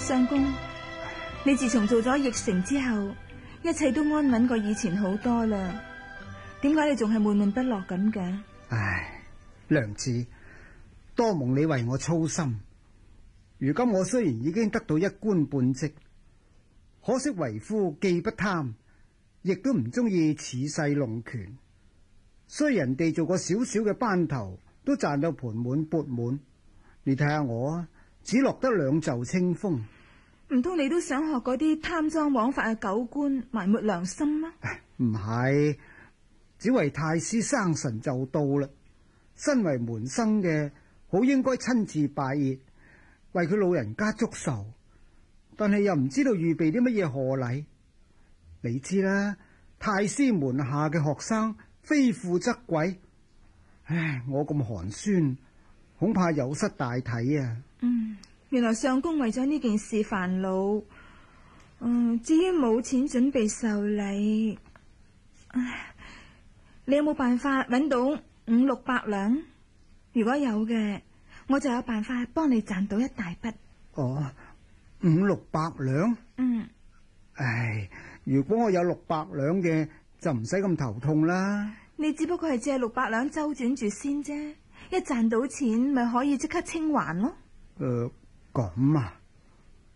相公，你自從做咗驛丞之後，一切都安穩過以前好多啦。點解你仲係悶悶不樂咁嘅？ 唉，娘子，多蒙你為我操心。如今我雖然已經得到一官半職，可惜為夫既不貪，亦都唔中意恃勢弄權。雖人哋做個小小嘅班頭，都賺到盆滿缽滿。你睇下我啊，只落得兩袖清風。 唔通你都想學嗰啲貪贓枉法嘅狗官埋沒良心嗎？ 唔係，只為太師生辰就到啦。身為門生嘅，好應該親自拜謁，為佢老人家祝壽。但係又唔知道預備啲乜嘢賀禮。你知啦，太師門下嘅學生非富則貴。唉，我咁寒酸，恐怕有失大體啊。 原來相公為咗呢件事煩惱。至於冇錢準備壽禮，你有冇辦法揾到500-600兩？如果有嘅，我就有辦法幫你賺到一大筆。 哦，500-600兩？唉，如果我有600兩嘅，就唔使咁頭痛啦。 你只不過係借600兩周轉住先啫，一賺到錢咪可以即刻清還咯。 咁啊，